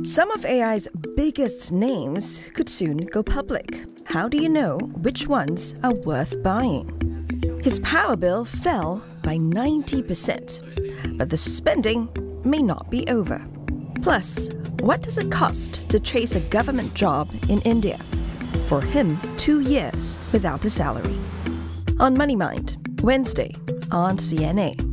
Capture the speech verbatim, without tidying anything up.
Some of A I's biggest names could soon go public. How do you know which ones are worth buying? His power bill fell by ninety percent, but the spending may not be over. Plus, what does it cost to chase a government job in India? For him, two years without a salary. On Money Mind, Wednesday on C N A.